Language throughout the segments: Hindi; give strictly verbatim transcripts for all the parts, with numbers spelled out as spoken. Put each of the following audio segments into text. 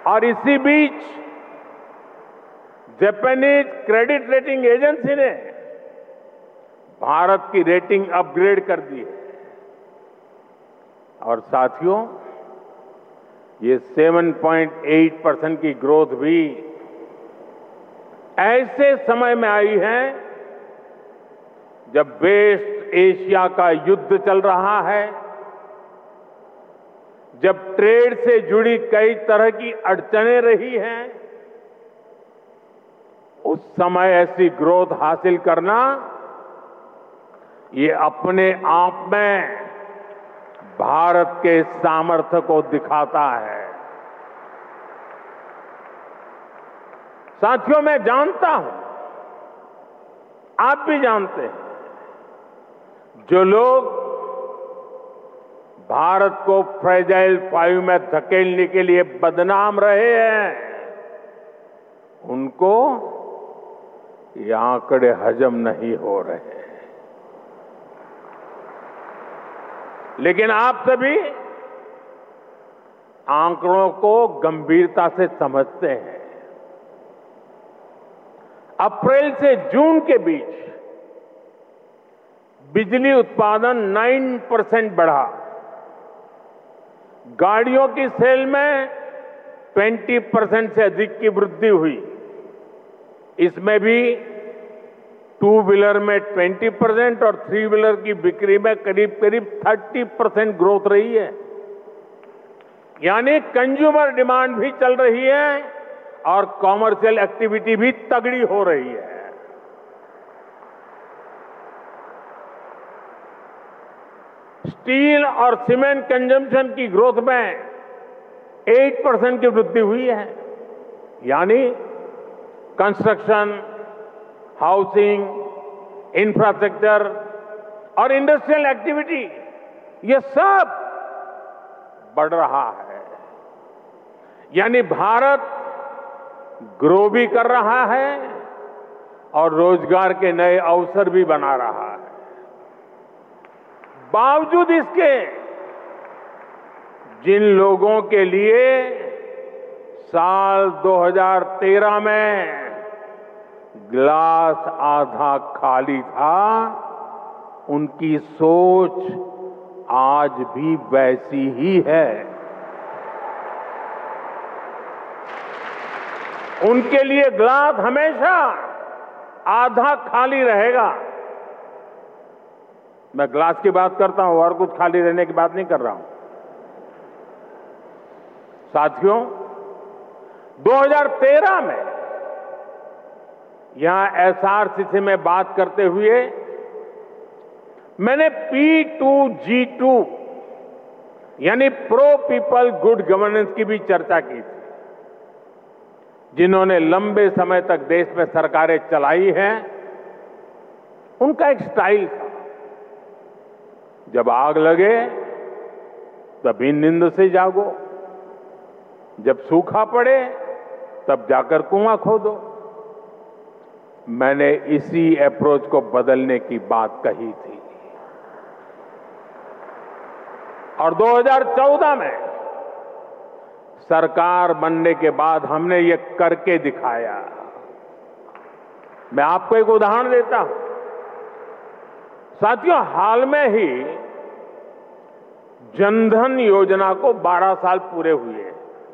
और इसी बीच जापानीज क्रेडिट रेटिंग एजेंसी ने भारत की रेटिंग अपग्रेड कर दी है। और साथियों, ये सात पॉइंट आठ परसेंट की ग्रोथ भी ऐसे समय में आई है जब वेस्ट एशिया का युद्ध चल रहा है, जब ट्रेड से जुड़ी कई तरह की अड़चनें रही हैं। उस समय ऐसी ग्रोथ हासिल करना ये अपने आप में भारत के सामर्थ्य को दिखाता है। साथियों, मैं जानता हूं, आप भी जानते हैं, जो लोग भारत को फ्रेजाइल फाइव में धकेलने के लिए बदनाम रहे हैं, उनको ये आंकड़े हजम नहीं हो रहे। लेकिन आप सभी आंकड़ों को गंभीरता से समझते हैं। अप्रैल से जून के बीच बिजली उत्पादन नौ परसेंट बढ़ा, गाड़ियों की सेल में बीस परसेंट से अधिक की वृद्धि हुई। इसमें भी टू व्हीलर में बीस परसेंट और थ्री व्हीलर की बिक्री में करीब करीब तीस परसेंट ग्रोथ रही है। यानी कंज्यूमर डिमांड भी चल रही है और कॉमर्शियल एक्टिविटी भी तगड़ी हो रही है। स्टील और सीमेंट कंजम्पशन की ग्रोथ में आठ परसेंट की वृद्धि हुई है। यानी कंस्ट्रक्शन, हाउसिंग, इंफ्रास्ट्रक्चर और इंडस्ट्रियल एक्टिविटी, ये सब बढ़ रहा है। यानी भारत ग्रो भी कर रहा है और रोजगार के नए अवसर भी बना रहा है। बावजूद इसके, जिन लोगों के लिए साल दो हज़ार तेरह में ग्लास आधा खाली था, उनकी सोच आज भी वैसी ही है। उनके लिए ग्लास हमेशा आधा खाली रहेगा। मैं ग्लास की बात करता हूं और कुछ खाली रहने की बात नहीं कर रहा हूं। साथियों, दो हज़ार तेरह में यहां एसआरसीसी में बात करते हुए मैंने पी टू जी टू यानी प्रो पीपल गुड गवर्नेंस की भी चर्चा की थी। जिन्होंने लंबे समय तक देश में सरकारें चलाई हैं, उनका एक स्टाइल था, जब आग लगे तभी नींद से जागो, जब सूखा पड़े तब जाकर कुआं खोदो। मैंने इसी अप्रोच को बदलने की बात कही थी और दो हज़ार चौदह में सरकार बनने के बाद हमने ये करके दिखाया। मैं आपको एक उदाहरण देता हूं। साथियों, हाल में ही जनधन योजना को बारह साल पूरे हुए।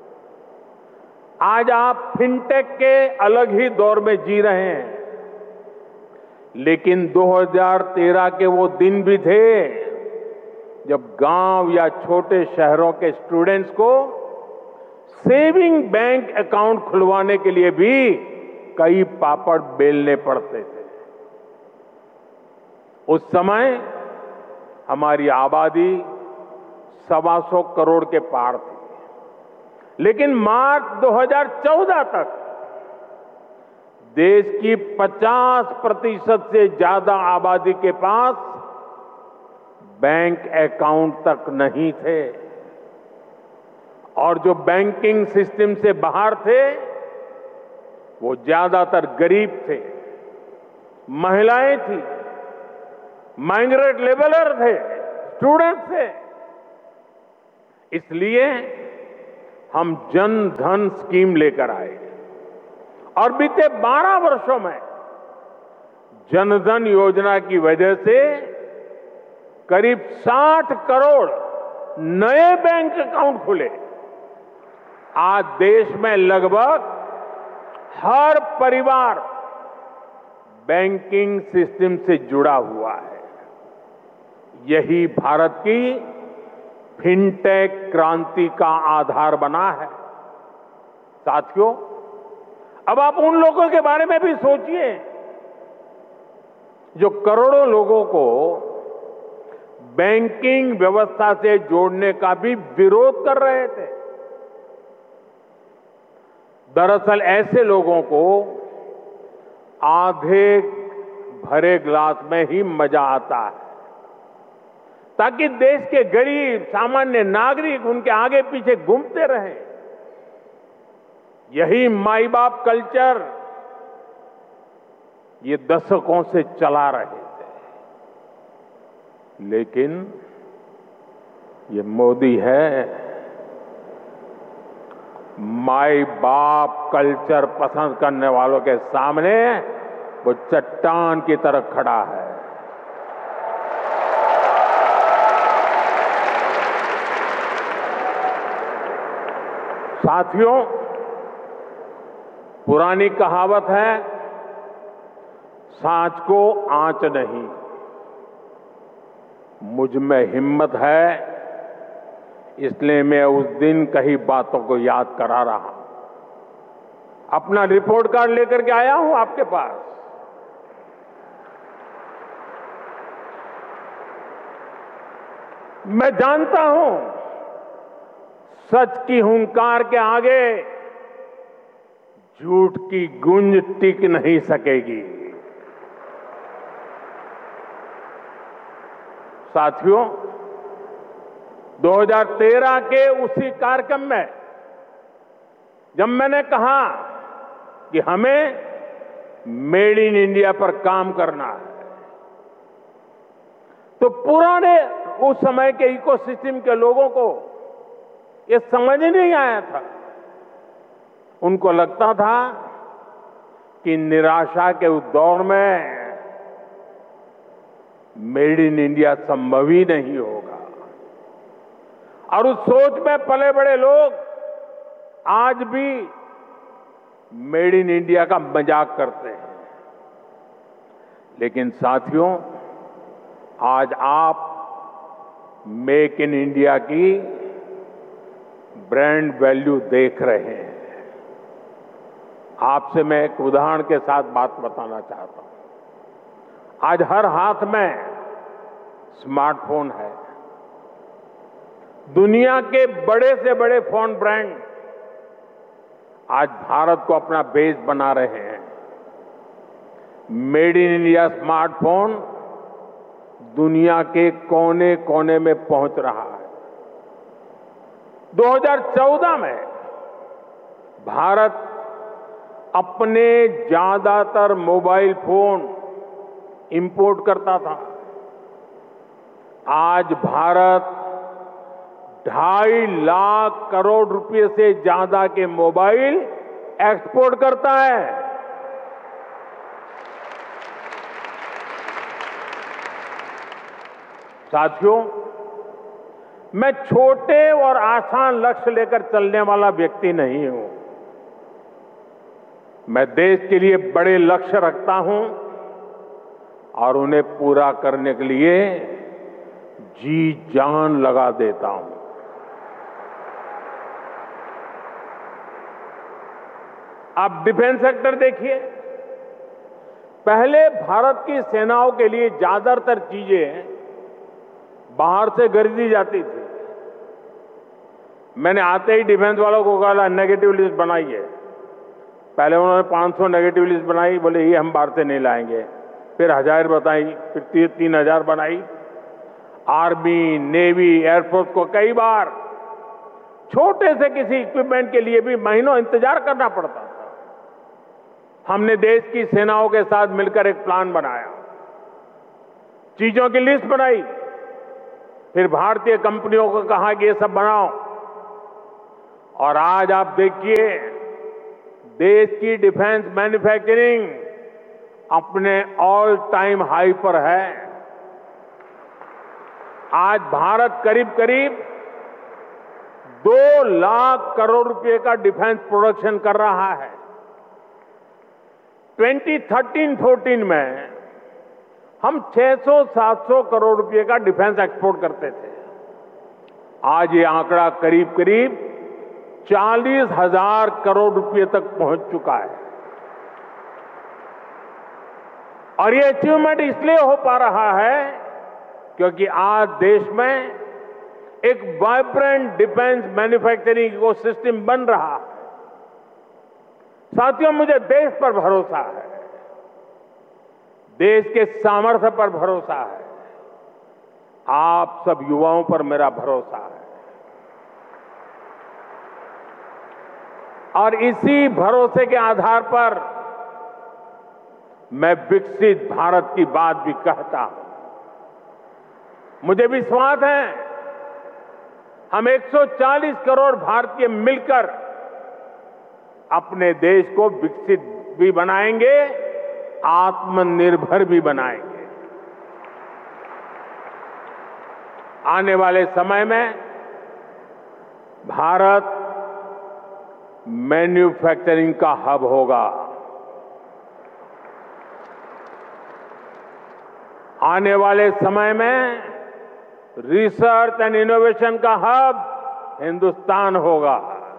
आज आप फिनटेक के अलग ही दौर में जी रहे हैं, लेकिन दो हज़ार तेरह के वो दिन भी थे जब गांव या छोटे शहरों के स्टूडेंट्स को सेविंग बैंक अकाउंट खुलवाने के लिए भी कई पापड़ बेलने पड़ते थे। उस समय हमारी आबादी सवा सौ करोड़ के पार थी, लेकिन मार्च दो हज़ार चौदह तक देश की पचास प्रतिशत से ज्यादा आबादी के पास बैंक अकाउंट तक नहीं थे और जो बैंकिंग सिस्टम से बाहर थे वो ज्यादातर गरीब थे, महिलाएं थी, माइग्रेट लेबरर थे, स्टूडेंट थे। इसलिए हम जन धन स्कीम लेकर आए और बीते बारह वर्षों में जन धन योजना की वजह से करीब साठ करोड़ नए बैंक अकाउंट खुले। आज देश में लगभग हर परिवार बैंकिंग सिस्टम से जुड़ा हुआ है। यही भारत की फिनटेक क्रांति का आधार बना है। साथियों, अब आप उन लोगों के बारे में भी सोचिए जो करोड़ों लोगों को बैंकिंग व्यवस्था से जोड़ने का भी विरोध कर रहे थे। दरअसल ऐसे लोगों को आधे भरे गिलास में ही मजा आता है, ताकि देश के गरीब सामान्य नागरिक उनके आगे पीछे घूमते रहे। यही माई बाप कल्चर ये दशकों से चला रहे थे, लेकिन ये मोदी है माई बाप कल्चर पसंद करने वालों के सामने वो चट्टान की तरह खड़ा है। साथियों, पुरानी कहावत है, सांच को आंच नहीं। मुझ में हिम्मत है, इसलिए मैं उस दिन कही बातों को याद करा रहा हूं। अपना रिपोर्ट कार्ड लेकर के आया हूं आपके पास। मैं जानता हूं सच की हुंकार के आगे झूठ की गूंज टिक नहीं सकेगी। साथियों, दो हज़ार तेरह के उसी कार्यक्रम में जब मैंने कहा कि हमें मेड इन इंडिया पर काम करना है, तो पुराने उस समय के इकोसिस्टम के लोगों को ये समझ नहीं आया था। उनको लगता था कि निराशा के उस दौर में मेड इन इंडिया संभव ही नहीं होगा, और उस सोच में पले बड़े लोग आज भी मेड इन इंडिया का मजाक करते हैं। लेकिन साथियों, आज आप मेक इन इंडिया की ब्रांड वैल्यू देख रहे हैं। आपसे मैं एक उदाहरण के साथ बात बताना चाहता हूं। आज हर हाथ में स्मार्टफोन है। दुनिया के बड़े से बड़े फोन ब्रांड आज भारत को अपना बेस बना रहे हैं। मेड इन इंडिया स्मार्टफोन दुनिया के कोने कोने में पहुंच रहा है। दो हज़ार चौदह में भारत अपने ज्यादातर मोबाइल फोन इंपोर्ट करता था। आज भारत ढाई लाख करोड़ रुपए से ज्यादा के मोबाइल एक्सपोर्ट करता है। साथियों, मैं छोटे और आसान लक्ष्य लेकर चलने वाला व्यक्ति नहीं हूं। मैं देश के लिए बड़े लक्ष्य रखता हूं और उन्हें पूरा करने के लिए जी जान लगा देता हूं। आप डिफेंस सेक्टर देखिए। पहले भारत की सेनाओं के लिए ज्यादातर चीजें बाहर से खरीदी जाती थी। मैंने आते ही डिफेंस वालों को कहा नेगेटिव लिस्ट बनाइए। पहले उन्होंने पाँच सौ नेगेटिव लिस्ट बनाई, बोले ये हम बाहर से नहीं लाएंगे। फिर हजार बताई, फिर तीन हजार बनाई। आर्मी, नेवी, एयरफोर्स को कई बार छोटे से किसी इक्विपमेंट के लिए भी महीनों इंतजार करना पड़ता था। हमने देश की सेनाओं के साथ मिलकर एक प्लान बनाया, चीजों की लिस्ट बनाई, फिर भारतीय कंपनियों को कहा कि ये सब बनाओ, और आज आप देखिए देश की डिफेंस मैन्युफैक्चरिंग अपने ऑल टाइम हाई पर है। आज भारत करीब करीब दो लाख करोड़ रुपए का डिफेंस प्रोडक्शन कर रहा है। ट्वेंटी थर्टीन फोर्टीन में हम छह सौ सात सौ करोड़ रुपए का डिफेंस एक्सपोर्ट करते थे। आज ये आंकड़ा करीब करीब चालीस हजार करोड़ रुपए तक पहुंच चुका है। और ये अचीवमेंट इसलिए हो पा रहा है क्योंकि आज देश में एक वाइब्रेंट डिफेंस मैन्युफैक्चरिंग इकोसिस्टम बन रहा है। साथियों, मुझे देश पर भरोसा है, देश के सामर्थ्य पर भरोसा है, आप सब युवाओं पर मेरा भरोसा है। और इसी भरोसे के आधार पर मैं विकसित भारत की बात भी कहता हूं। मुझे विश्वास है हम एक सौ चालीस करोड़ भारतीय मिलकर अपने देश को विकसित भी बनाएंगे, आत्मनिर्भर भी बनाएंगे। आने वाले समय में भारत मैन्युफैक्चरिंग का हब होगा। आने वाले समय में रिसर्च एंड इनोवेशन का हब हिंदुस्तान होगा।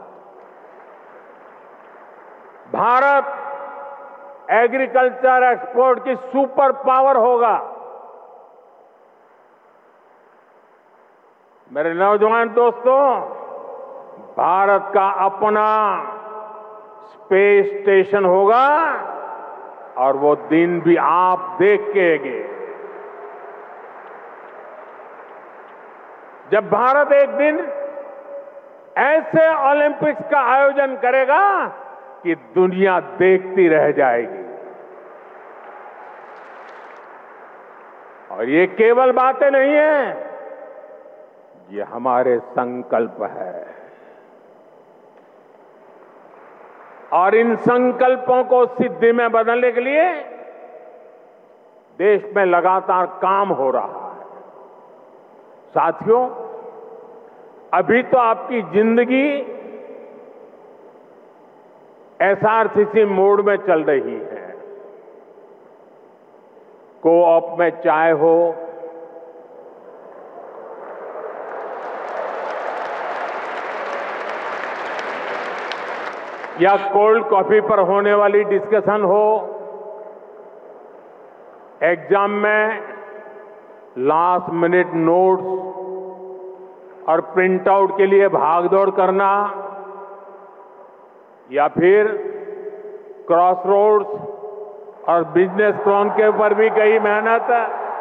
भारत एग्रीकल्चर एक्सपोर्ट की सुपर पावर होगा। मेरे नौजवान दोस्तों, भारत का अपना स्पेस स्टेशन होगा और वो दिन भी आप देख के आएंगे जब भारत एक दिन ऐसे ओलंपिक्स का आयोजन करेगा कि दुनिया देखती रह जाएगी। और ये केवल बातें नहीं है, ये हमारे संकल्प है। और इन संकल्पों को सिद्धि में बदलने के लिए देश में लगातार काम हो रहा है। साथियों, अभी तो आपकी जिंदगी एसआरसीसी मोड में चल रही है। को-ऑप में चाय हो, या कोल्ड कॉफी पर होने वाली डिस्कशन हो, एग्जाम में लास्ट मिनट नोट्स और प्रिंट आउट के लिए भागदौड़ करना, या फिर क्रॉस रोड्स और बिजनेस क्लोन के ऊपर भी कई मेहनत।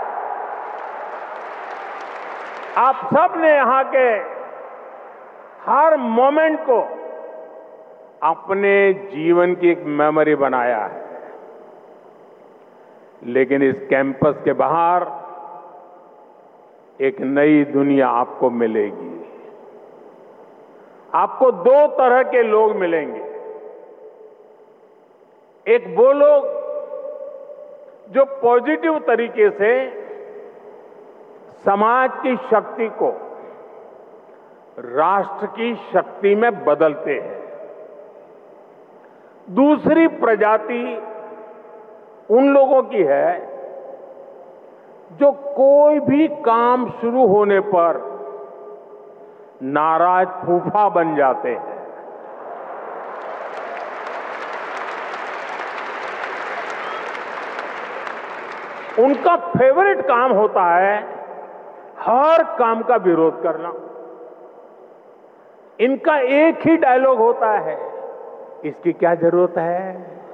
आप सब ने यहां के हर मोमेंट को अपने जीवन की एक मेमोरी बनाया है। लेकिन इस कैंपस के बाहर एक नई दुनिया आपको मिलेगी। आपको दो तरह के लोग मिलेंगे। एक वो लोग जो पॉजिटिव तरीके से समाज की शक्ति को राष्ट्र की शक्ति में बदलते हैं। दूसरी प्रजाति उन लोगों की है जो कोई भी काम शुरू होने पर नाराज फूफा बन जाते हैं। उनका फेवरेट काम होता है हर काम का विरोध करना। इनका एक ही डायलॉग होता है, इसकी क्या जरूरत है।